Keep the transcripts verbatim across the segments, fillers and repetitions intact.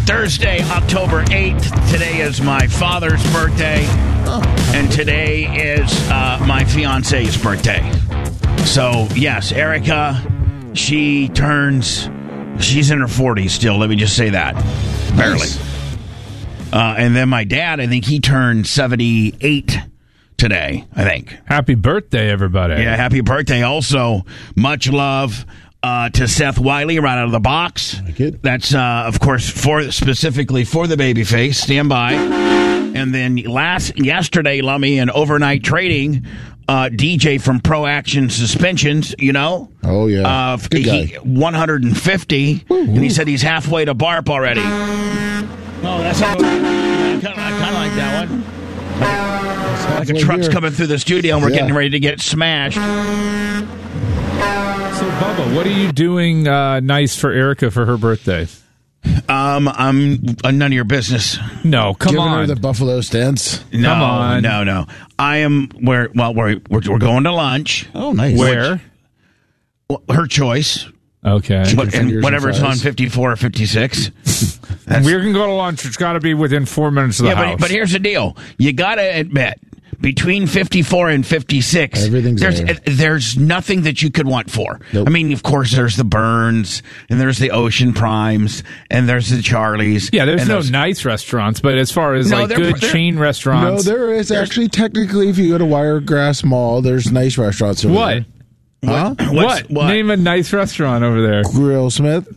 Thursday, October eighth. Today is my father's birthday, and today is uh, my fiance's birthday. So, yes, Erica, she turns, she's in her forties still, let me just say that. Barely. Nice. Uh, and then my dad, I think he turned seventy-eight today, I think. Happy birthday, everybody. Yeah, happy birthday. Also, much love uh, to Seth Wiley right out of the box. Like it. That's, uh, of course, for specifically for the baby face. Stand by. And then last yesterday, Lummy, in overnight trading, uh, D J from Pro Action Suspensions, you know? Oh, yeah. Uh, Good guy. he, one hundred fifty, and he said he's halfway to B A R P already. Oh, that's how, I kind of like that one. Like a truck's here. coming through the studio and we're Yeah. getting ready to get smashed. So, Bubba, what are you doing uh, nice for Erica for her birthday? Um, I'm uh, none of your business. No, come Giving on. her the buffalo stance. No, Come on. no, no. I am where. Well, we're we're, we're going to lunch. Oh, nice. Where? Well, her choice. Okay. What, fingers and and whatever's on fries. fifty-four or fifty-six. We're going to go to lunch. It's got to be within four minutes of the Yeah, house. but, but here's the deal. You got to admit, between fifty-four and fifty-six, Everything's there's there. uh, there's nothing that you could want for. Nope. I mean, of course, there's the Burns, and there's the Ocean Primes, and there's the Charlies. yeah, there's and no those- nice restaurants, but as far as No, like they're- good they're- chain No, restaurants, there is actually technically, if you go to Wiregrass Mall, there's nice restaurants over what? there. Huh? What's- What? Name a nice restaurant over there. Grill Smith.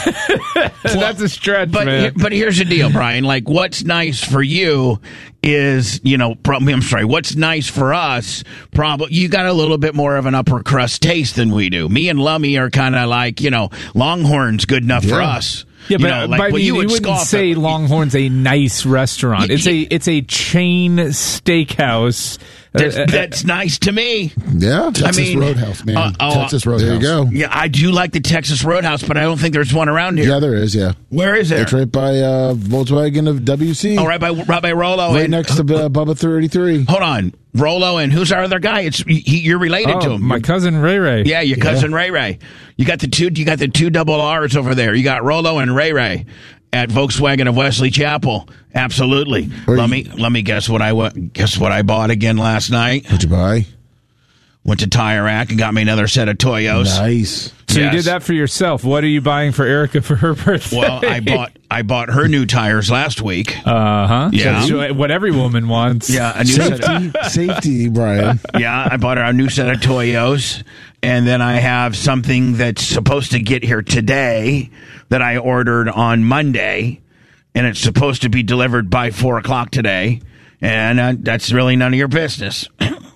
That's a stretch, But man. but here's the deal, Brian. Like, what's nice for you is, you know, probably, I'm sorry, what's nice for us, probably, you got a little bit more of an upper crust taste than we do. Me and Lummy are kind of like, you know, Longhorn's good enough for Yeah. us. Yeah, You but know, like, but I well, mean, you, would wouldn't scoff say at- Longhorn's a nice restaurant. It's a it's a chain steakhouse. That's, Uh, uh, that's nice to me. Yeah. Texas mean, Roadhouse, man. uh, oh, Texas Roadhouse. There you go. Yeah, I do like the Texas Roadhouse, but I don't think there's one around here. Yeah, there is, yeah. Where is there? It's right by uh, Volkswagen of W C. Oh, right by right by Rolo. Right and, next to uh, Bubba thirty-three. Hold on, Rolo, and who's our other guy? It's he, you're related oh, to him. my cousin Ray Ray. Yeah, your cousin Ray Ray. You got the two. You got the two double R's over there. You got Rolo and Ray Ray at Volkswagen of Wesley Chapel. Absolutely. Where let you- me let me guess what I wa- guess what I bought again last night. What'd you buy? Went to Tire Rack and got me another set of Toyos. Nice. So you Yes. did that for yourself. What are you buying for Erica for her birthday? Well, I bought I bought her new tires last week. Uh huh. Yeah. what every woman wants. Yeah, a new set of, Safety, safety, Brian. yeah, I bought her a new set of Toyos, and then I have something that's supposed to get here today that I ordered on Monday, and it's supposed to be delivered by four o'clock today, and uh, that's really none of your business.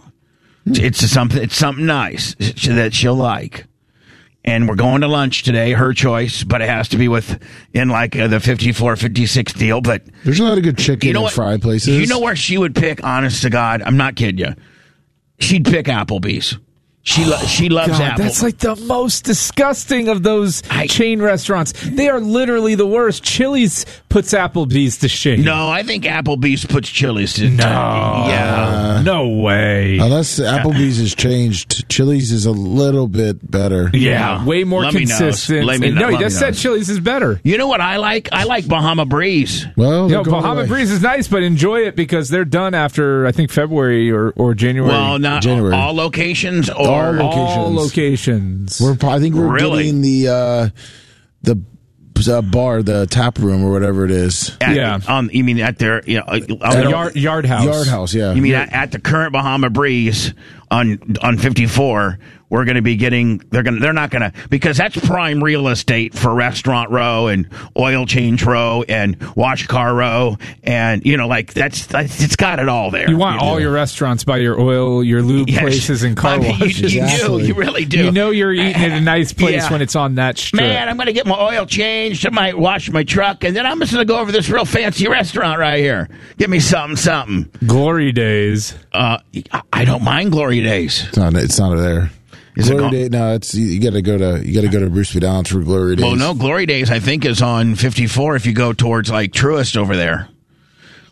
It's something. It's something nice that she'll like. And we're going to lunch today, her choice, but it has to be with in like uh, the fifty-four, fifty-six deal. But There's a lot of good chicken you know and what? fry places. You know where she would pick? Honest to God, I'm not kidding you. She'd pick Applebee's. She lo- she loves God, Applebee's. that's like the most disgusting of those I- chain restaurants. They are literally the worst. Chili's puts Applebee's to shame. No, I think Applebee's puts Chili's to No. Yeah. No way. Unless Applebee's has changed, Chili's is a little bit better. yeah, way more Let me knows. consistent. Let me And know- no, he let me just said knows. Chili's is better. You know what I like? I like Bahama Breeze. Well, Yo, they're going Bahama away. Breeze is nice, but enjoy it because they're done after I think February or, or January. Well, not January. all locations or All locations. all locations. We're, I think we're Really? getting the uh, the uh, bar, the tap room, or whatever it is. At, Yeah. On, you mean at their you know, uh, Uh, on- yard, yard house. Yard House, yeah. You mean at, at the current Bahama Breeze on on fifty-four? We're going to be getting. They're going. to They're not going to because that's prime real estate for Restaurant Row and Oil Change Row and Wash Car Row and you know like that's, that's it's got it all there. You want all your restaurants by your oil, your lube Yes. places, and car I mean, washes. You, you do. Exactly. You really do. You know you're eating at a nice place Yeah. when it's on that strip. Man, I'm going to get my oil changed. I might wash my truck, and then I'm just going to go over this real fancy restaurant right here. Give me something, something. Glory days. Uh, I- I don't mind Glory Days. It's not. It's not there. Is it Glory gone? Day. No, it's you, you got to go to you got to go to Bruce Vidal's for Glory Days. Well, no, Glory Days I think is on fifty-four if you go towards like Truist over there.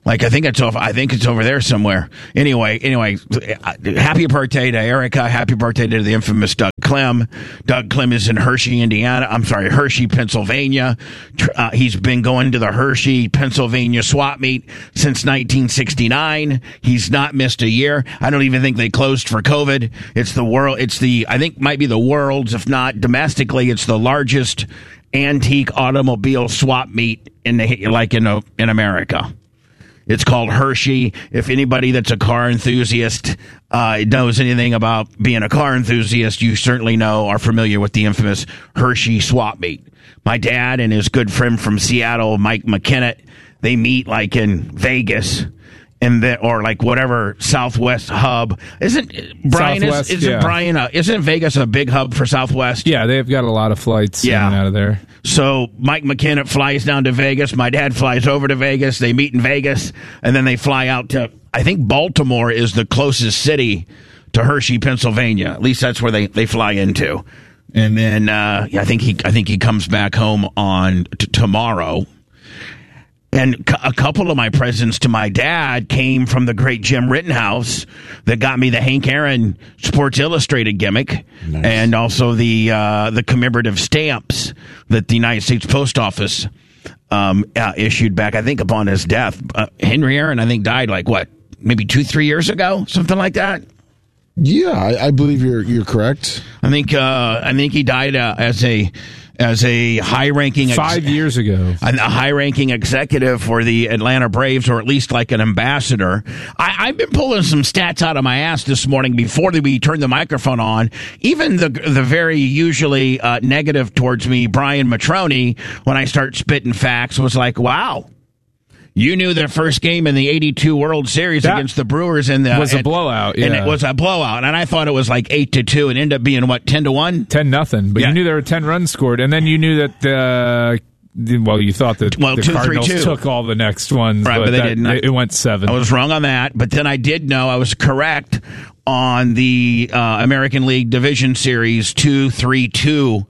Like I think it's over. I think it's over there somewhere. Anyway, anyway, happy birthday to Erica. Happy birthday to the infamous Doug Clem. Doug Clem is in Hershey, Indiana. I'm sorry, Hershey, Pennsylvania. Uh, he's been going to the Hershey, Pennsylvania swap meet since nineteen sixty-nine. He's not missed a year. I don't even think they closed for COVID. It's the world. It's the I think might be the world's, if not domestically, it's the largest antique automobile swap meet in the like in a, in America. It's called Hershey. If anybody that's a car enthusiast uh, knows anything about being a car enthusiast, you certainly know, are familiar with the infamous Hershey swap meet. My dad and his good friend from Seattle, Mike McKinnett, they meet like in Vegas. And the, or like whatever Southwest hub isn't Brian Southwest, is, isn't yeah. Brian uh, isn't Vegas a big hub for Southwest? Yeah, they've got a lot of flights Yeah. in and out of there. So Mike McKinnett flies down to Vegas. My dad flies over to Vegas. They meet in Vegas, and then they fly out to, I think Baltimore is the closest city to Hershey, Pennsylvania. At least that's where they, they fly into. And then uh, yeah, I think he I think he comes back home on t- tomorrow. And a couple of my presents to my dad came from the great Jim Rittenhouse that got me the Hank Aaron Sports Illustrated gimmick, nice. And also the uh, the commemorative stamps that the United States Post Office um, uh, issued back, I think, upon his death. Uh, Henry Aaron, I think, died like, what, maybe two, three years ago? Something like that? Yeah, I, I believe you're you're correct. I think uh, I think he died uh, as a... as a high-ranking... Five ex- years ago. A high-ranking executive for the Atlanta Braves, or at least like an ambassador. I, I've been pulling some stats out of my ass this morning before we turned the microphone on. Even the the very usually uh, negative towards me, Brian Matroni, when I start spitting facts, was like, wow. You knew their first game in the eighty-two World Series that against the Brewers in the was a and, blowout, yeah. and it was a blowout, and I thought it was like eight to two, and ended up being what, ten to one, ten nothing. But yeah. you knew there were ten runs scored, and then you knew that the uh, well, you thought that well, the two, Cardinals three, two. took all the next ones, right? But, but they that, didn't. It, it went seven. I was wrong on that, but then I did know I was correct on the uh, American League Division Series two three two.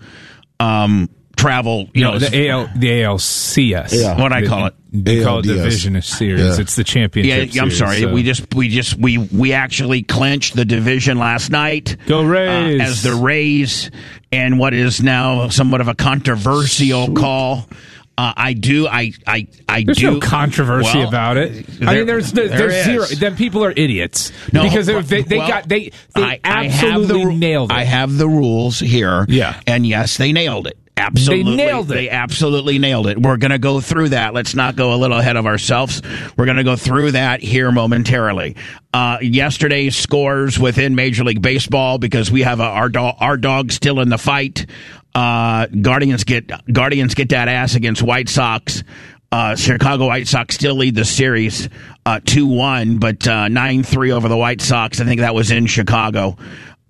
Um, travel, you no, know, the A L, the A L C S. Yeah. What I call it, they call it A L D S. Division Series. Yeah. It's the championship. Yeah, I'm series, sorry. so. We just, we just, we we actually clinched the division last night. Go Rays! Uh, as the Rays, and what is now somewhat of a controversial Sweet. call. Uh, I do. I. I. I there's do. no controversy well, about it. There, I mean, there's there's, there there's zero. is. Then people are idiots No, because they they, they well, got they they I, absolutely I have the, nailed it. I have the rules here. Yeah. And yes, they nailed it. Absolutely. They nailed it. They absolutely nailed it. We're going to go through that. Let's not go a little ahead of ourselves. We're going to go through that here momentarily. Uh, yesterday's scores within Major League Baseball, because we have a, our dog, our dog still in the fight. Uh, Guardians get Guardians get that ass against White Sox. Uh, Chicago White Sox still lead the series uh, two one, but uh, nine three over the White Sox. I think that was in Chicago.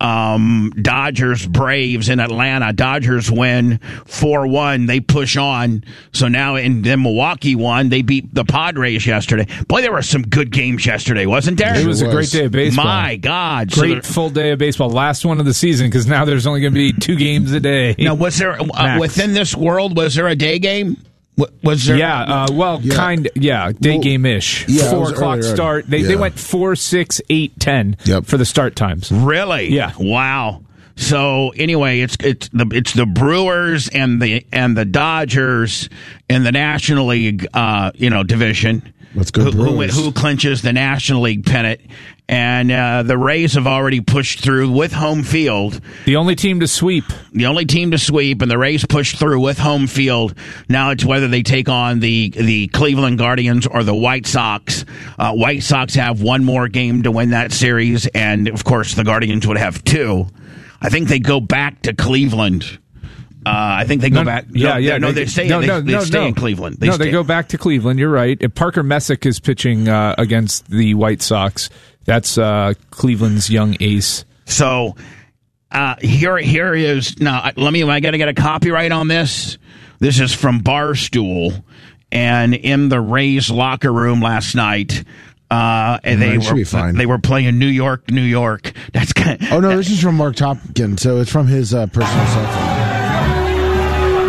Um, Dodgers, Braves in Atlanta. Dodgers win four one. They push on. So now, in then Milwaukee won. They beat the Padres yesterday. Boy, there were some good games yesterday, wasn't there? It was a great day of baseball. My God. Great so full day of baseball. Last one of the season, because now there's only going to be two games a day. now, was there, uh, within this world, was there a day game? Was there? Yeah, uh, well, Yeah. kind yeah, day Well, game-ish. yeah, it Four was o'clock earlier. start. They, Yeah. they went four, six, eight, ten Yep. for the start times. Really? Yeah. Wow. So anyway, it's it's the it's the Brewers and the and the Dodgers in the National League, uh, you know, division. Let's go who, who, Brewers. who clinches the National League pennant? And uh, the Rays have already pushed through with home field. The only team to sweep. The only team to sweep, and the Rays pushed through with home field. Now it's whether they take on the the Cleveland Guardians or the White Sox. Uh, White Sox have one more game to win that series, and of course the Guardians would have two. I think they go back to Cleveland. Uh, I think they go No, back. yeah, no, yeah. No, they stay. No, they, no, they no, stay no. in Cleveland. They no, stay. they go back to Cleveland. You're right. And Parker Messick is pitching uh, against the White Sox. That's uh, Cleveland's young ace. So uh, here, here is now. Let me. I got to get a copyright on this. This is from Barstool, and in the Rays locker room last night. Uh, and they Right, should were be fine. they were playing New York, New York. That's kind. Oh no, this is from Mark Topkin, so it's from his uh, personal cell phone. No,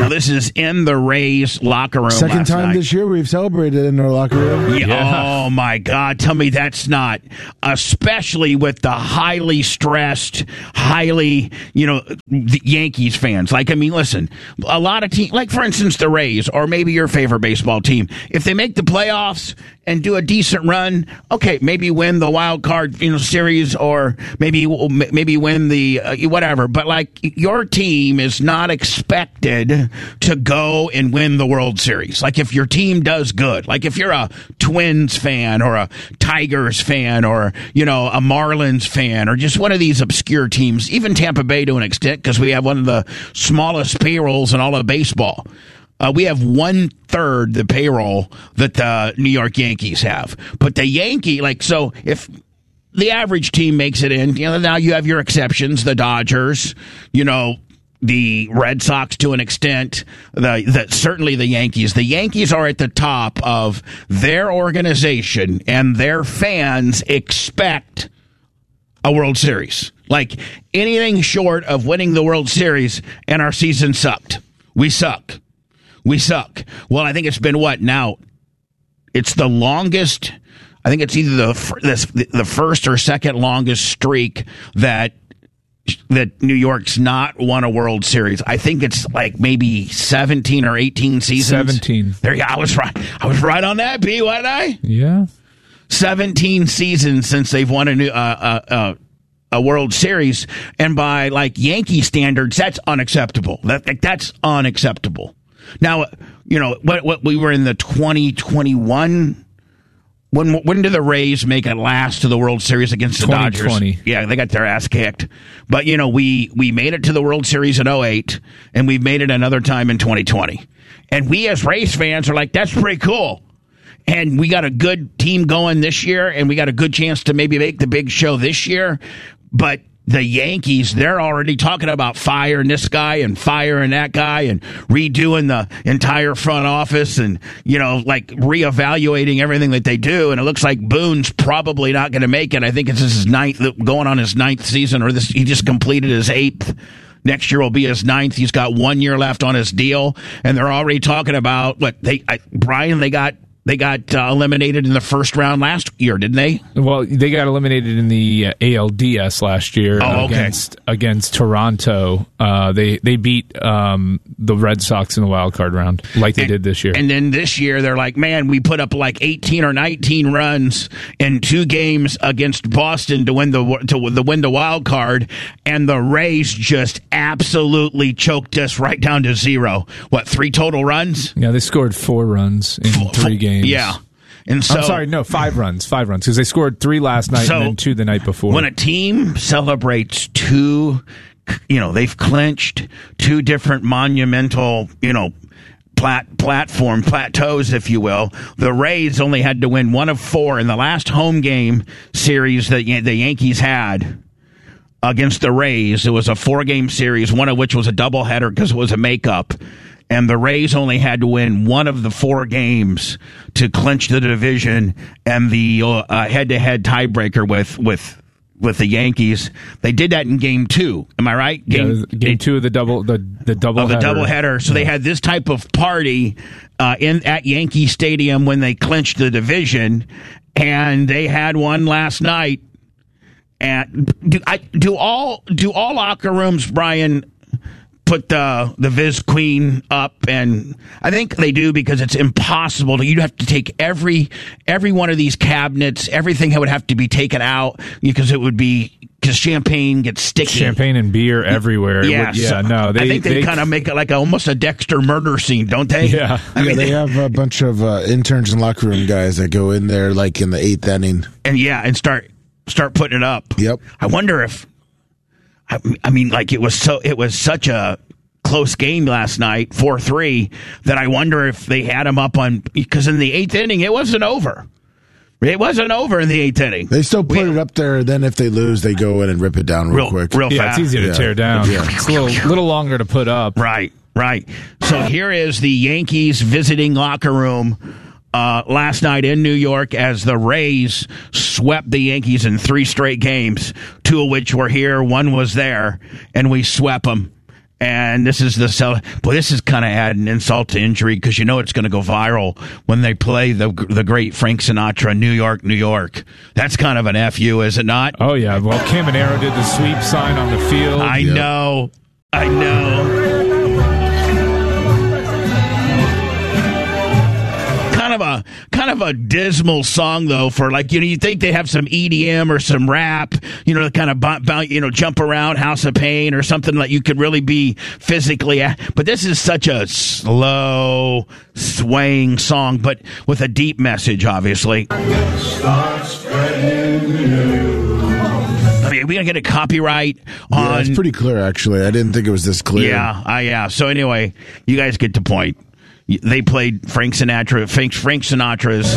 So this is in the Rays locker room. Second last time night. this year we've celebrated in our locker room. Yeah. Yeah. Oh my God! Tell me that's not, especially with the highly stressed, highly you know the Yankees fans. Like I mean, listen, a lot of teams, like for instance the Rays, or maybe your favorite baseball team, if they make the playoffs and do a decent run, okay, maybe win the wild card you know series, or maybe maybe win the uh, whatever. But like your team is not expected to go and win the World Series. Like if your team does good, like if you're a Twins fan or a Tigers fan or you know a Marlins fan or just one of these obscure teams, even Tampa Bay to an extent, because we have one of the smallest payrolls in all of baseball. Uh, we have one third the payroll that the New York Yankees have. But the Yankee, like, so if the average team makes it in, you know, now you have your exceptions, the Dodgers, you know, the Red Sox to an extent, the, the certainly the Yankees. The Yankees are at the top of their organization, and their fans expect a World Series. Like, anything short of winning the World Series, and our season sucked. We suck. We suck. Well, I think it's been what now? It's the longest. I think it's either the the first or second longest streak that that New York's not won a World Series. I think it's like maybe seventeen or eighteen seasons. Seventeen. There, yeah, I was right. I was right on that. B, wasn't I? Yeah. Seventeen seasons since they've won a new. Uh, uh, uh, a World Series, and by like Yankee standards, that's unacceptable. That like, that's unacceptable. Now, you know what? What we were in the twenty twenty-one. When when did the Rays make it last to the World Series against the Dodgers? Yeah, they got their ass kicked. But you know, we we made it to the World Series in oh eight, and we've made it another time in twenty twenty. And we as Rays fans are like, that's pretty cool. And we got a good team going this year, and we got a good chance to maybe make the big show this year. But the Yankees, they're already talking about firing this guy and firing that guy and redoing the entire front office and, you know, like reevaluating everything that they do. And it looks like Boone's probably not going to make it. I think it's his ninth, going on his ninth season, or this, he just completed his eighth. Next year will be his ninth. He's got one year left on his deal. And they're already talking about what they, I, Brian, they got. They got uh, eliminated in the first round last year, didn't they? Well, they got eliminated in the uh, A L D S last year oh, okay. against against Toronto. Uh, they they beat um, the Red Sox in the wild card round, like they and, did this year. And then this year, they're like, man, we put up like eighteen or nineteen runs in two games against Boston to win the to the win the wild card, and the Rays just absolutely choked us right down to zero. What, three total runs? Yeah, they scored four runs in four, three games. Yeah. And so, I'm sorry, no, five runs, five runs, because they scored three last night so and then two the night before. When a team celebrates two, you know, they've clinched two different monumental, you know, plat- platform, plateaus, if you will. The Rays only had to win one of four in the last home game series that the Yankees had against the Rays. It was a four-game series, one of which was a doubleheader because it was a makeup. And the Rays only had to win one of the four games to clinch the division and the uh, head-to-head tiebreaker with with with the Yankees. They did that in game two. Am I right? Game, yeah, game two of the double the the double of the doubleheader. So yeah. They had this type of party uh, in at Yankee Stadium when they clinched the division, and they had one last night. And do I do all do all locker rooms, Brian, put the the Viz Queen up? And I think they do, because it's impossible to, you'd have to take every every one of these cabinets, everything would have to be taken out, because it would be, because champagne gets sticky. Champagne and beer everywhere. Yeah, would, yeah so no. They, I think they, they kind of make it like a, almost a Dexter murder scene, don't they? Yeah. I mean, yeah, they, they have a bunch of uh, interns and locker room guys that go in there like in the eighth inning. And yeah, and start start putting it up. Yep. I wonder if, I, I mean, like it was so, it was such a close game last night, four three, that I wonder if they had him up on, because in the eighth inning, it wasn't over. It wasn't over in the eighth inning. They still put we, it up there. Then if they lose, they go in and rip it down real, real quick. Real yeah, fast. It's easy to yeah. tear down. Yeah. It's a little, little longer to put up. Right, right. So here is the Yankees visiting locker room uh, last night in New York as the Rays swept the Yankees in three straight games, two of which were here, one was there, and we swept them. And this is the cell. Boy, this is kind of adding insult to injury because you know it's going to go viral when they play the the great Frank Sinatra, New York, New York. That's kind of an F U, is it not? Oh, yeah. Well, Caminero did the sweep sign on the field. I yep. know. I know. Kind of a kind of a dismal song though for like you know you think they have some E D M or some rap you know kind of b- b- you know jump around House of Pain or something that you could really be physically at. But this is such a slow swaying song but with a deep message obviously. I mean, are we gonna get a copyright on? Yeah, it's pretty clear actually. I didn't think it was this clear. Yeah, uh, yeah. So anyway, you guys get the point. They played Frank Sinatra, Frank, Frank Sinatra's.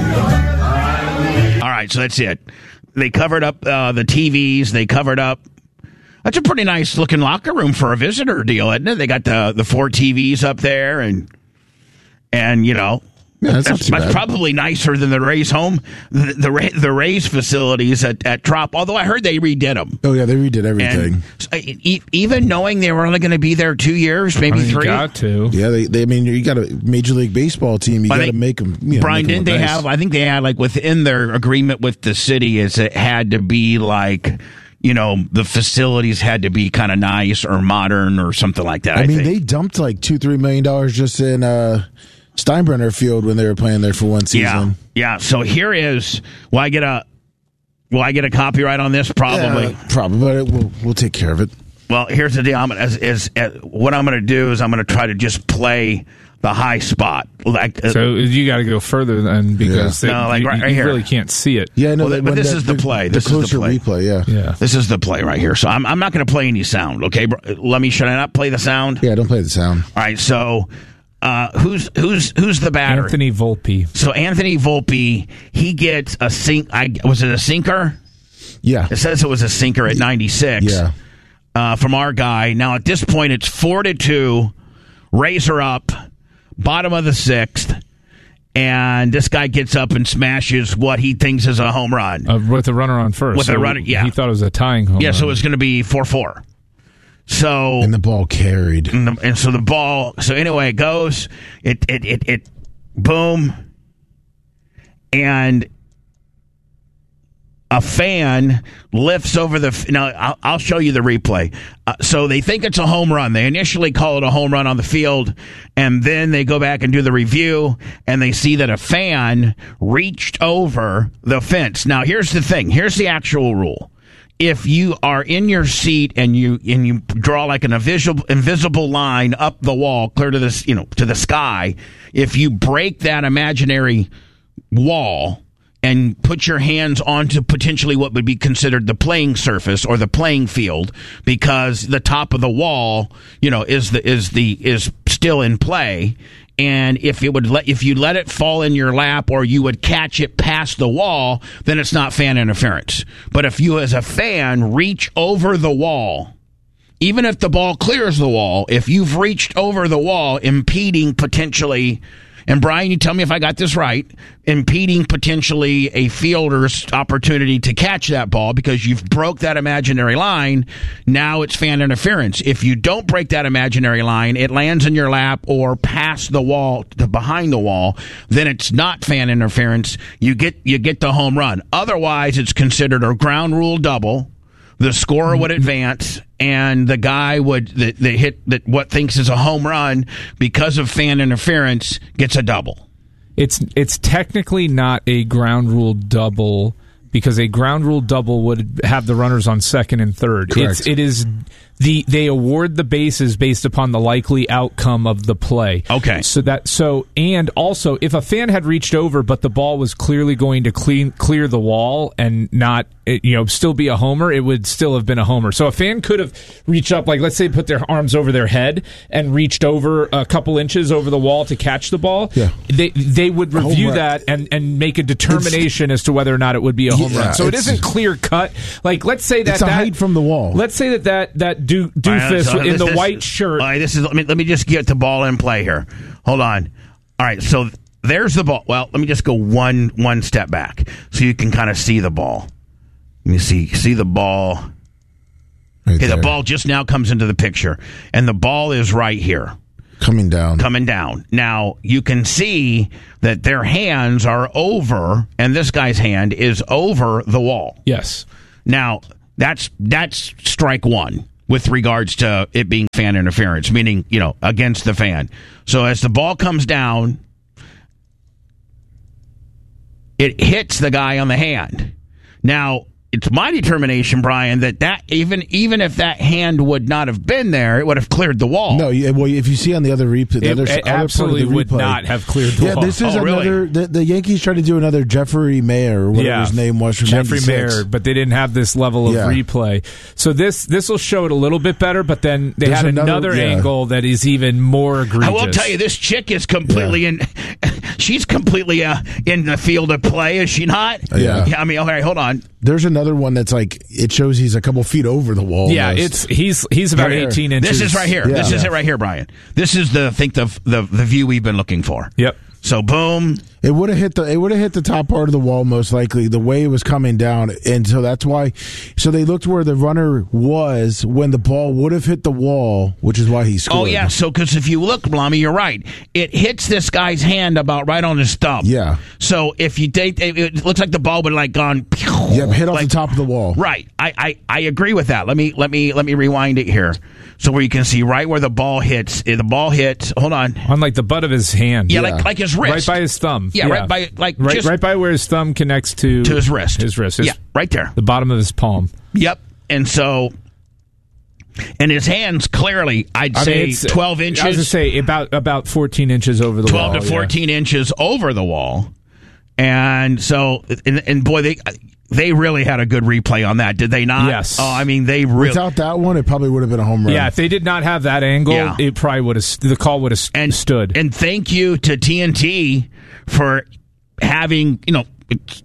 All right, so that's it. They covered up uh, the T Vs. They covered up. That's a pretty nice looking locker room for a visitor deal, isn't it? They got the the four T Vs up there, and and you know. Yeah, that's, that's, not too that's bad. probably nicer than the Rays home, the the, Ray, the Rays facilities at, at Trop. Although I heard they redid them. Oh yeah, they redid everything. And, e- even knowing they were only going to be there two years, maybe I mean, three. You got to. Yeah, they, they. I mean, you got a Major League Baseball team. You got to make them. You know, Brian, make 'em didn't they nice. have? I think they had like within their agreement with the city is it had to be like. You know, the facilities had to be kind of nice or modern or something like that. I, I mean, think. they dumped like two, three million dollars just in uh, Steinbrenner Field when they were playing there for one season. Yeah, yeah. So here is. Will I get a? Will I get a copyright on this? Probably. Yeah, probably, but we'll we'll take care of it. Well, here's the deal. I'm gonna, is, is, uh, what I'm going to do is I'm going to try to just play the high spot. Like, uh, So you got to go further then because Yeah. they, No, like you, right- right you here. really can't see it. Yeah, no, Well, but this is the play. This is the closer play. replay. Yeah, Yeah. this is the play right here. So I'm, I'm not going to play any sound. Okay, bro? Let me. Should I not play the sound? yeah. Don't play the sound. All right. So uh, who's who's who's the batter? Anthony Volpe. So Anthony Volpe, he gets a sink. I was it a sinker? Yeah, It says it was a sinker at ninety-six. yeah. Uh, from our guy. Now at this point, it's four to two. Rays are up, bottom of the sixth, and this guy gets up and smashes what he thinks is a home run. Uh, with a runner on first. With a So runner, yeah. He thought it was a tying home yeah, run. so it's going to be four four. So And the ball carried. and, the, and so the ball. So anyway, it goes. It it it it. Boom. And a fan lifts over the. Now I'll, I'll show you the replay. Uh, so they think it's a home run. They initially call it a home run on the field, and then they go back and do the review, and they see that a fan reached over the fence. Now here's the thing. Here's the actual rule. If you are in your seat and you and you draw like an invisible invisible line up the wall, clear to this, you know, to the sky, if you break that imaginary wall and put your hands onto potentially what would be considered the playing surface or the playing field, because the top of the wall, you know, is the is the is still in play. And if it would let if you let it fall in your lap or you would catch it past the wall, then it's not fan interference. But if you as a fan reach over the wall, even if the ball clears the wall, if you've reached over the wall, impeding potentially, and Brian, you tell me if I got this right, impeding potentially a fielder's opportunity to catch that ball because you've broke that imaginary line, now it's fan interference. If you don't break that imaginary line, it lands in your lap or past the wall to behind the wall, then it's not fan interference. You get you get the home run. Otherwise, it's considered a ground rule double. The scorer would advance, and the guy would that they hit that what thinks is a home run because of fan interference gets a double. It's it's technically not a ground rule double because a ground rule double would have the runners on second and third. Correct. It's, it is the they award the bases based upon the likely outcome of the play. Okay. So that so and also if a fan had reached over but the ball was clearly going to clean clear the wall and not you know still be a homer, it would still have been a homer. So a fan could have reached up, like let's say put their arms over their head and reached over a couple inches over the wall to catch the ball. Yeah. They they would review Home run. that and, and make a determination as to whether or not it would be a home Yeah, run. So it it's- isn't clear cut. Like let's say that It's a that height from the wall. Let's say that that that do, All right, doofus so in this- the this- white shirt. All right, this is let me let me just get the ball in play here. Hold on. All right, so there's the ball. Well, let me just go one one step back so you can kind of see the ball. Let me see see the ball. Right okay, the there. ball just now comes into the picture, and the ball is right here. Coming down. Coming down. Now, you can see that their hands are over, and this guy's hand is over the wall. Yes. Now, that's that's strike one with regards to it being fan interference, meaning, you know, against the fan. So as the ball comes down, it hits the guy on the hand. Now, it's my determination, Brian, that, that even even if that hand would not have been there, it would have cleared the wall. No, yeah, well, if you see on the other replay, the It, other, it other absolutely part of the would replay, not have cleared the Yeah, wall. this is Oh, really? another. The, the Yankees tried to do another Jeffrey Mayer, or whatever Yeah. his name was, from Jeffrey ninety-six. Mayer, but they didn't have this level of Yeah. replay. So this this will show it a little bit better, but then they There's had another- another, yeah. angle that is even more egregious. I will tell you, this chick is completely in. She's completely uh, in the field of play, is she not? Yeah. I mean, all right, hold on. There's another one that's like it shows he's a couple feet over the wall. Yeah, almost. it's he's he's about Right here. eighteen inches. This is right here. Yeah. This is Yeah. it right here, Brian. This is the I think the the the view we've been looking for. Yep. So boom. It would have hit the it would have hit the top part of the wall most likely the way it was coming down, and so that's why. So they looked where the runner was when the ball would have hit the wall, which is why he scored. Oh yeah. So because if you look, Blommy, you're right. It hits this guy's hand about right on his thumb. Yeah. So if you date, it, it looks like the ball would like gone. Yep, hit off like- the top of the wall. Right. I, I, I agree with that. Let me let me let me rewind it here. So where you can see right where the ball hits. eh, The ball hits. Hold on. on like the butt of his hand. Yeah, Yeah. like like his wrist. right by his thumb. Yeah, right by like right, just right by where his thumb connects to to his wrist. His wrist. His- yeah, right there. the bottom of his palm. Yep. And so, and his hands clearly, I'd I mean, say it's- twelve I was inches, to say about about fourteen inches over the twelve wall. to yeah. fourteen inches over the wall. And so, and, and boy, they they really had a good replay on that, did they not? Yes. Oh, I mean, they really. Without that one, it probably would have been a home run. Yeah, if they did not have that angle, Yeah. it probably would have the call would have and stood. And thank you to T N T for having you know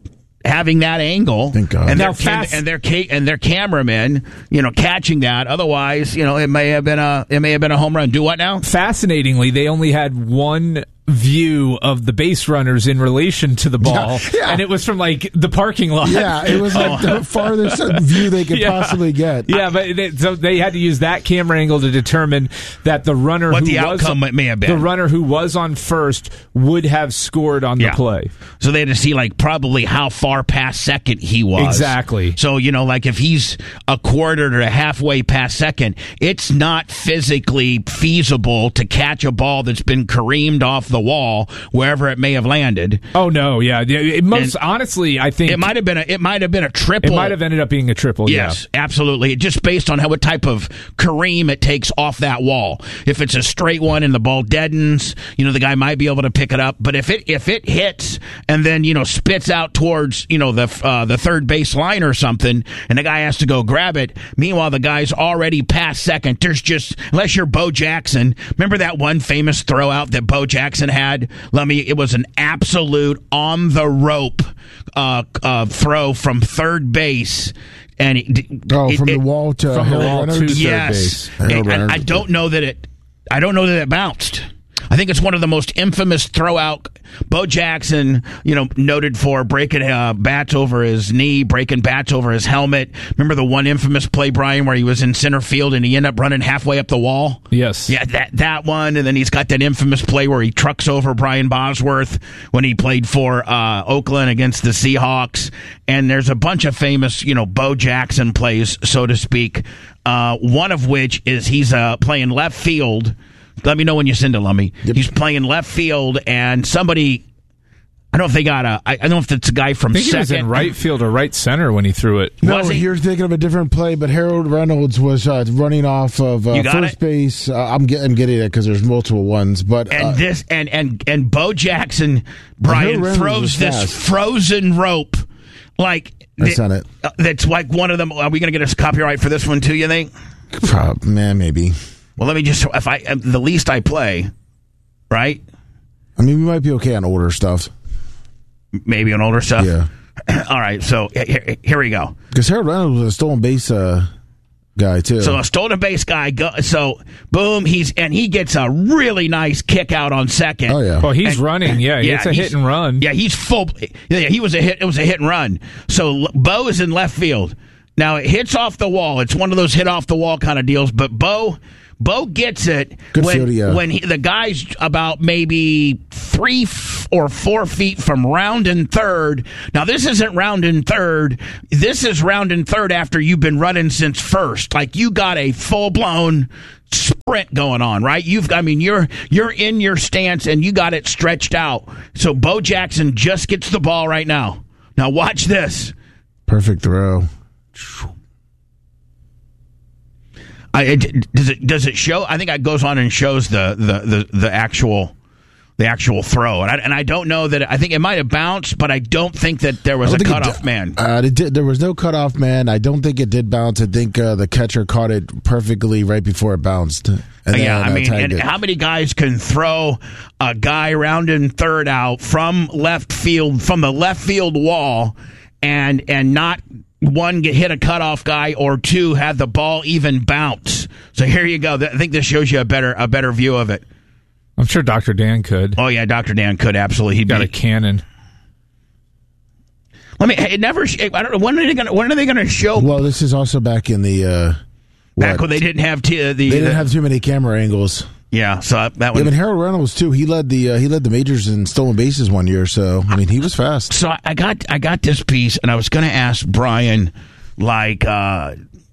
having that angle. Thank God. And Now their fast- and their ca- and their cameramen, you know, catching that. Otherwise, you know, it may have been a it may have been a home run. Do what now? Fascinatingly, they only had one view of the base runners in relation to the ball, Yeah, yeah. and it was from like the parking lot. Yeah, it was like the farthest view they could Yeah. possibly get. Yeah, but they, so they had to use that camera angle to determine that the runner What who the was outcome may have been. the runner who was on first would have scored on Yeah. the play. So they had to see like probably how far past second he was. Exactly. So, you know, like if he's a quarter to halfway past second, it's not physically feasible to catch a ball that's been careened off the wall wherever it may have landed. Oh no, yeah, yeah. It most And honestly, I think It might have been a it might have been a triple. it might have ended up being a triple. Yes, absolutely. Just based on how what type of careem it takes off that wall. If it's a straight one and the ball deadens, you know, the guy might be able to pick it up. But if it if it hits and then, you know, spits out towards, you know, the uh, the third base line or something, and the guy has to go grab it. Meanwhile, the guy's already past second. There's just unless you're Bo Jackson. Remember that one famous throw out that Bo Jackson had? Let me. It was an absolute on the rope uh, uh, throw from third base. And it, Oh, it- from it- the wall to from the Harold wall Reynolds? to third yes, base. Harold And- and Reynolds. I don't know that it. I don't know that it bounced. I think it's one of the most infamous throw out. Bo Jackson, you know, noted for breaking uh, bats over his knee, breaking bats over his helmet. Remember the one infamous play, Brian, where he was in center field and he ended up running halfway up the wall? Yes. Yeah, that that one, and then he's got that infamous play where he trucks over Brian Bosworth when he played for uh, Oakland against the Seahawks. And there's a bunch of famous, you know, Bo Jackson plays, so to speak. Uh, one of which is he's uh, playing left field. Let me know when you send it, Lummy. Yep. He's playing left field, and somebody. I don't know if they got a. I I don't know if it's a guy from I think second. he was in right field or right center when he threw it. No, Was he? you're thinking of a different play, but Harold Reynolds was uh, running off of uh, You got first it? base. Uh, I'm, get, I'm getting it because there's multiple ones, but And uh, this and and and Bo Jackson, Brian, Reynolds throws was this fast. frozen rope like I that- sent it. uh, that's like one of them. Are we going to get a copyright for this one too? You think? Prob- man, maybe. Well, let me just if I uh, the least I play, right? I mean, we might be okay on older stuff. Maybe on older stuff. Yeah. All right. So here, here we go. Because Harold Reynolds was a stolen base uh, guy, too. So a stolen base guy go. So boom, he's and he gets a really nice kick out on second. oh, yeah. Well, he's And- running. Yeah, Yeah, it's a he's- hit and run. Yeah, he's full. Yeah, he was a hit. It was a hit and run. So Bo is in left field. Now, it hits off the wall. It's one of those hit-off-the-wall kind of deals, but Bo... Bo gets it Good when, field, yeah. when he, the guy's about maybe three f- or four feet from rounding third. Now, this isn't rounding third. This is rounding third after you've been running since first. Like, you got a full-blown sprint going on, right? You've, I mean, you're you're in your stance, and you got it stretched out. So, Bo Jackson just gets the ball right now. Now, watch this. Perfect throw. I, it, does it does it show? I think it goes on and shows the the, the, the actual the actual throw, and I, and I don't know that I think it might have bounced, but I don't think that there was a cutoff man. Uh, it did, there was no cutoff man. I don't think it did bounce. I think uh, the catcher caught it perfectly right before it bounced. And yeah, then, I uh, mean, and it. how many guys can throw a guy rounding third out from left field from the left field wall, and and not. One, get hit a cutoff guy, or two, have the ball even bounce. So here you go. I think this shows you a better a better view of it. I'm sure Doctor Dan could. Oh yeah, Doctor Dan could absolutely. He got a cannon. Let me. It never. I don't know. When are they going? When are they going to show? Well, this is also back in the uh, back what? when they didn't have t- the. They didn't the, have too many camera angles. Yeah, so that Yeah, one. but Harold Reynolds too. He led the uh, he led the majors in stolen bases one year. So I mean, he was fast. So I got I got this piece, and I was going to ask Brian, like, uh,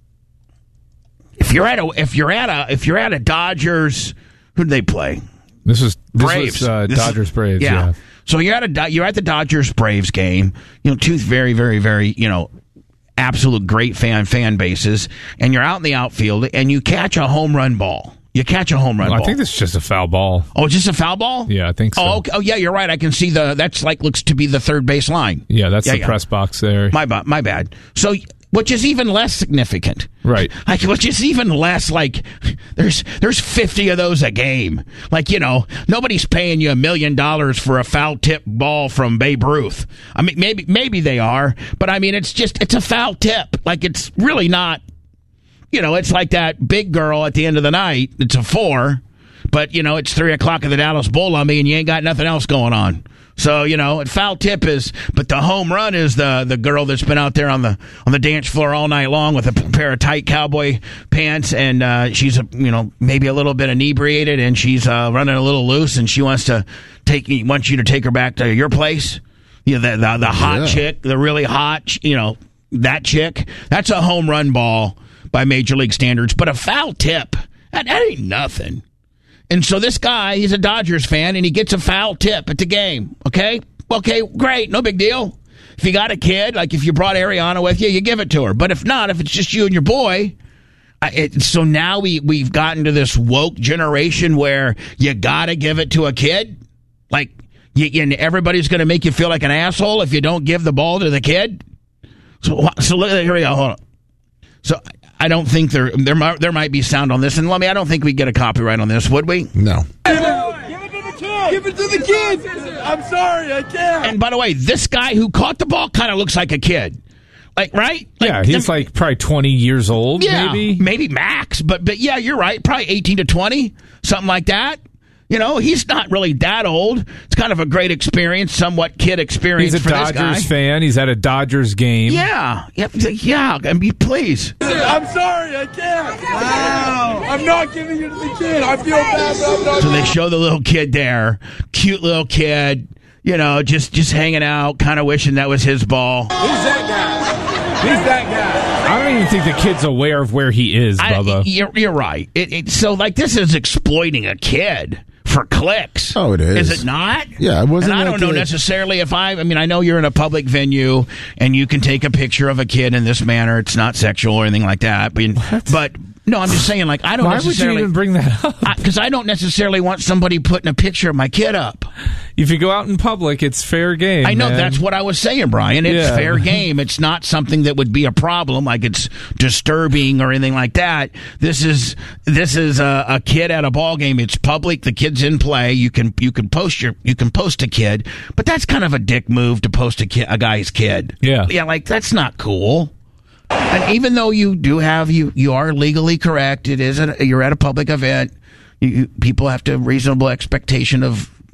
if you're at a if you're at a if you're at a Dodgers, who do they play? This is this Braves. Was, uh, This Dodgers is, Braves. Yeah. yeah. So you're at a you're at the Dodgers Braves game. You know, two very very very you know. absolute great fan fan bases, and you're out in the outfield, and you catch a home run ball. You catch a home run Well, ball. I think this is just a foul ball. Oh, just a foul ball? Yeah, I think so. Oh, okay. Oh, yeah, you're right. I can see the that's like looks to be the third base line. Yeah, that's Yeah, the yeah. press box there. My ba- my bad. So, which is even less significant, Right. Like, which is even less like there's there's fifty of those a game. Like, you know, nobody's paying you a million dollars for a foul tip ball from Babe Ruth. I mean, maybe maybe they are, but I mean, it's just it's a foul tip. Like, it's really not. You know, it's like that big girl at the end of the night. It's a four, but, you know, it's three o'clock at the Dallas Bowl on me, and you ain't got nothing else going on. So, you know, foul tip is, but the home run is the the girl that's been out there on the on the dance floor all night long with a pair of tight cowboy pants, and uh, she's, a, you know, maybe a little bit inebriated, and she's uh, running a little loose, and she wants to take wants you to take her back to your place. You know, the the, the hot Yeah. chick, the really hot, you know, that chick. That's a home run ball by Major League standards, but a foul tip, that, that ain't nothing. And so this guy, he's a Dodgers fan, and he gets a foul tip at the game, okay? Okay, great, no big deal. If you got a kid, like if you brought Ariana with you, you give it to her. But if not, if it's just you and your boy, I, it, so now we, we've gotten to this woke generation where you got to give it to a kid? Like, you, and everybody's going to make you feel like an asshole if you don't give the ball to the kid? So, so look, here we go, hold on. So I don't think there there might, there might be sound on this, and let me. I don't think we get a copyright on this, would we? No. Give it to the kid. Give it to the kid. I'm sorry, I can't. And by the way, this guy who caught the ball kind of looks like a kid, like right? Like, yeah, he's like probably twenty years old, yeah, maybe. maybe max, but but yeah, you're right, probably eighteen to twenty, something like that. You know, he's not really that old. It's kind of a great experience, somewhat kid experience He's a for this guy. Dodgers fan. He's at a Dodgers game. Yeah, yeah, yeah. I mean, please. I'm sorry, I can't. Wow. I'm not giving it to the kid. I feel bad, but I'm not. So they show the little kid there, cute little kid, you know, just just hanging out, kind of wishing that was his ball. Who's that guy? Who's that guy? I don't even think the kid's aware of where he is, I, Bubba. you're, you're right. It, it, so, like, this is exploiting a kid for clicks. Oh, it is. Is it not? Yeah, it wasn't And I like don't know a- necessarily if I. I mean, I know you're in a public venue and you can take a picture of a kid in this manner. It's not sexual or anything like that. But, but no, I'm just saying, like, I don't Why would you necessarily. even bring that up? Because I, I don't necessarily want somebody putting a picture of my kid up. If you go out in public, it's fair game. I know man. that's what I was saying, Brian. It's Yeah. fair game. It's not something that would be a problem, like it's disturbing or anything like that. This is this is a, a kid at a ball game. It's public. The kid's in play. You can you can post your you can post a kid, but that's kind of a dick move to post a kid, a guy's kid. Yeah. yeah, like that's not cool. And even though you do have you you are legally correct, it is a, you're at a public event. You, you, people have to have reasonable expectation of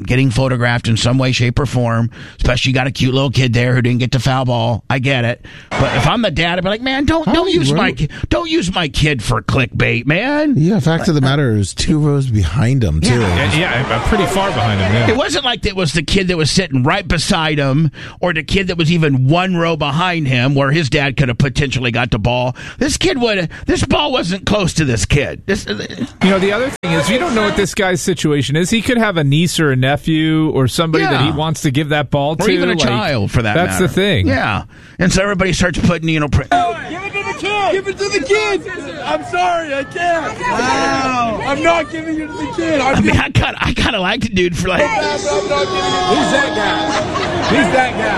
getting photographed in some way, shape, or form. Especially you got a cute little kid there who didn't get to foul ball. I get it, but if I'm the dad, I'd be like, man, don't How don't use wrote- my don't use my kid for clickbait, man. Yeah, fact of the matter is two rows behind him, too. Yeah, yeah, pretty far behind him. Yeah. It wasn't like it was the kid that was sitting right beside him or the kid that was even one row behind him where his dad could have potentially got the ball. This kid would this ball wasn't close to this kid. This, You know, the other thing is, you don't know what this guy's situation is. He could have a niece or a nephew or somebody Yeah. that he wants to give that ball to. or even a like, child, for that That's matter. the thing. Yeah. And so everybody starts putting, you know... Pre- Give it to the kid. Give it to the kid. I'm sorry, I can't. Wow. I'm not giving it to the kid. I I mean, I kind of I kind of like the dude for like... I'm not giving it. He's that guy. He's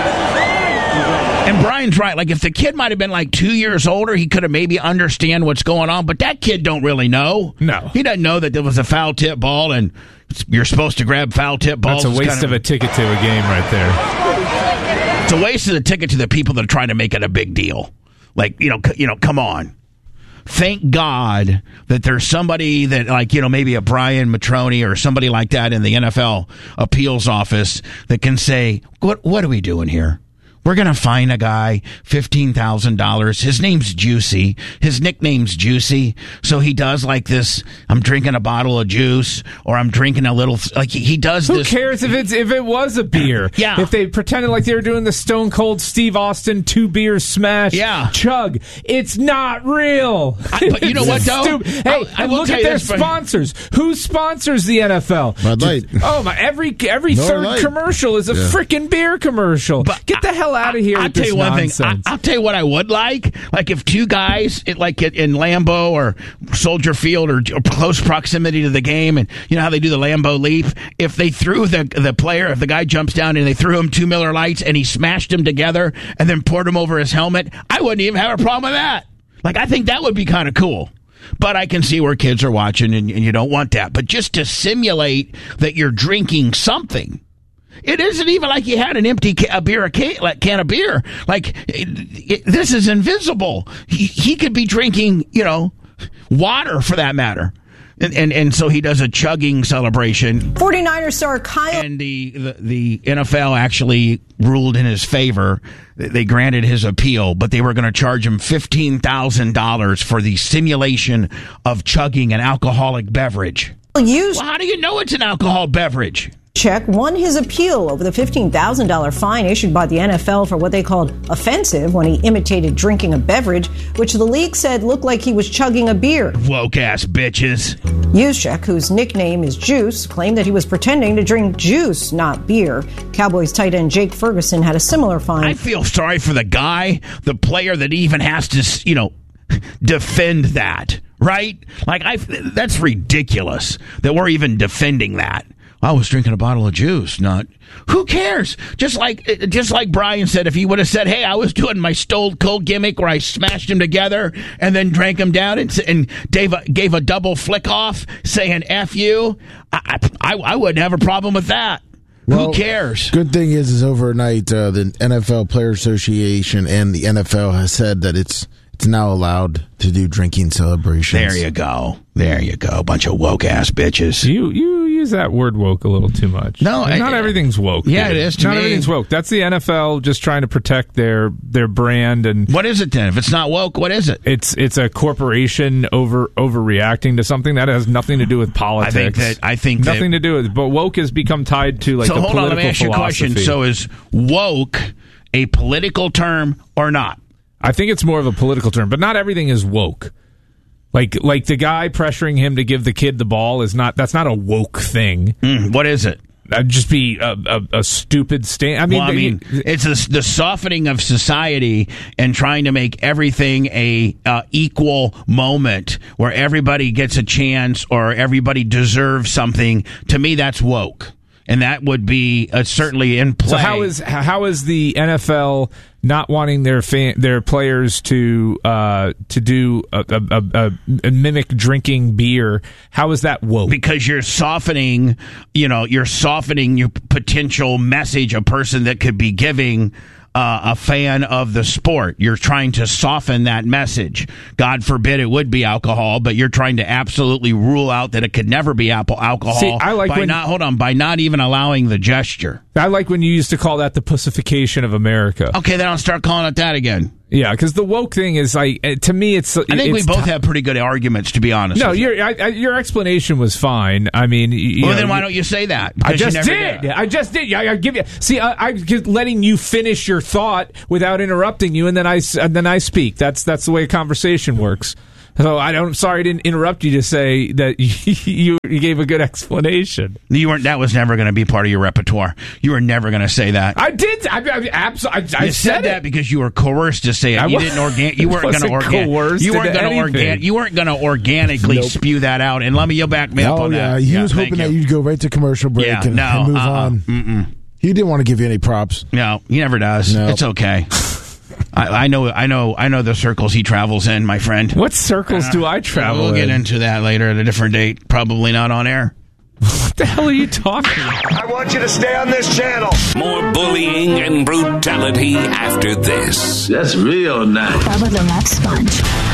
that guy. And Brian's right. Like, if the kid might have been like two years older, he could have maybe understand what's going on. But that kid don't really know. No. He doesn't know that there was a foul tip ball and you're supposed to grab foul tip balls. That's a It's waste kind of a ticket to a game right there. It's a waste of the ticket to the people that are trying to make it a big deal. Like, you know, c- you know, come on. Thank God that there's somebody that, like, you know, maybe a Brian Matroni or somebody like that in the N F L appeals office that can say, what, what are we doing here? We're going to fine a guy fifteen thousand dollars. His name's Juicy. His nickname's Juicy. So he does like this, I'm drinking a bottle of juice or I'm drinking a little, like he, he does Who this. cares if it's if it was a beer? Yeah. If they pretended like they were doing the Stone Cold Steve Austin two beers smash Yeah. chug, it's not real. I- but you know what, though? Stupid. Hey, I- I and will look tell at you their this, but- sponsors. Who sponsors the N F L? Bud Light. Oh my! Every every Miller third Lite. commercial is a Yeah. freaking beer commercial. But Get the hell out of here I'll with tell this you one nonsense. thing. I, I'll tell you what I would like. Like if two guys, it, like in Lambeau or Soldier Field or, or close proximity to the game, and you know how they do the Lambeau leap. If they threw the the player, if the guy jumps down and they threw him two Miller Lights and he smashed them together and then poured them over his helmet, I wouldn't even have a problem with that. Like I think that would be kind of cool. But I can see where kids are watching and, and you don't want that. But just to simulate that you're drinking something. It isn't even like you had an empty ca- a beer, a can, like can of beer. Like it, it, this is invisible. He, he could be drinking, you know, water for that matter, and and, and so he does a chugging celebration. forty-niners star Kyle. And the, the the N F L actually ruled in his favor. They granted his appeal, but they were going to charge him fifteen thousand dollars for the simulation of chugging an alcoholic beverage. Used Well, how do you know it's an alcohol beverage? check won his appeal over the fifteen thousand dollars fine issued by the N F L for what they called offensive when he imitated drinking a beverage, which the league said looked like he was chugging a beer. Woke ass bitches. Juszczyk, whose nickname is Juice, claimed that he was pretending to drink juice, not beer. Cowboys tight end Jake Ferguson had a similar fine. I feel sorry for the guy, the player that even has to, you know, defend that, right? Like, I, that's ridiculous that we're even defending that. I was drinking a bottle of juice, not. Who cares? Just like, just like Brian said, if he would have said, "Hey, I was doing my Stone Cold gimmick where I smashed them together and then drank them down and, and gave a, gave a double flick off, saying F you," I, I, I wouldn't have a problem with that. Well, Who cares? Good thing is, is overnight uh, the N F L Player Association and the N F L has said that it's it's now allowed to do drinking celebrations. There you go. There you go. Bunch of woke ass bitches. You you use that word woke a little too much. No, Like, I- not everything's woke. Yeah, dude. it is to Not me. everything's woke. That's the N F L just trying to protect their their brand, and What is it then? If it's not woke, what is it? it's it's a corporation over overreacting to something that has nothing to do with politics. I think that I think nothing that, to do with. But woke has become tied to like So the hold on, political let me ask you a question. philosophy. So is woke a political term or not? I think it's more of a political term, but not everything is woke. Like like the guy pressuring him to give the kid the ball is not. That's not a woke thing. Mm, what is it? That'd just be a, a, a stupid stand. I mean, Well, I they- mean, it's the, the softening of society and trying to make everything a uh, equal moment where everybody gets a chance or everybody deserves something. To me, that's woke, and that would be uh, certainly in play. So how is how is the N F L not wanting their fan, their players to uh, to do a, a, a, a mimic drinking beer? How is that woke? Because you're softening, you know, you're softening your potential message a person that could be giving uh, a fan of the sport. You're trying to soften that message. God forbid it would be alcohol, but you're trying to absolutely rule out that it could never be apple alcohol. See, I like by when, not hold on by not even allowing the gesture. I like when you used to call that the pussification of America. Okay, then I'll start calling it that again. Yeah, because the woke thing is like to me, it's. I think it's we both t- have pretty good arguments, to be honest. No, with your I, I, your explanation was fine. I mean, you well, know, then why don't you say that? I Because you just never did. I just did. I, I give you. See, I, I'm just letting you finish your thought without interrupting you, and then I and then I speak. That's that's the way a conversation works. So I don't. I'm sorry, I didn't interrupt you to say that you you gave a good explanation. You weren't. That was never going to be part of your repertoire. You were never going to say that. I did. I, I, absolutely. I, I you said, said that it. because you were coerced to say it. I you was, didn't organ. You weren't going to organ. coerced You weren't going to organ. You weren't going to organically nope. spew that out. And let me you back me up oh, on yeah. that. He yeah, was hoping that you. you'd go right to commercial break yeah, and, no, and move uh-uh. on. Mm-mm. He didn't want to give you any props. No, he never does. Nope. It's okay. I, I know, I know, I know the circles he travels in, my friend. What circles uh, do I travel? We'll in? get into that later at a different date. Probably not on air. What the hell are you talking about? I want you to stay on this channel. More bullying and brutality after this. That's real nice. Bubba the Love Sponge.